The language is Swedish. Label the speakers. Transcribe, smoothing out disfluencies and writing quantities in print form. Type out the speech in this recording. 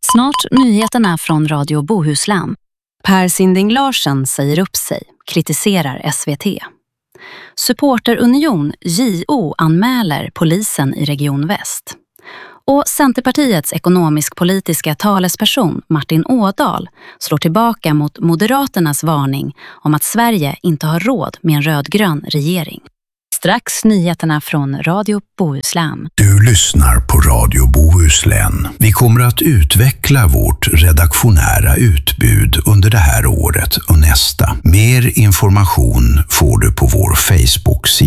Speaker 1: Snart nyheterna från Radio Bohuslän. Per Sinding Larsen säger upp sig, kritiserar SVT. Supporterunion JO anmäler polisen i Region Väst. Och Centerpartiets ekonomisk-politiska talesperson Martin Ådahl slår tillbaka mot Moderaternas varning om att Sverige inte har råd med en rödgrön regering. Strax nyheterna från Radio Bohuslän.
Speaker 2: Du lyssnar på Radio Bohuslän. Vi kommer att utveckla vårt redaktionära utbud under det här året och nästa. Mer information får du på vår Facebook-sida.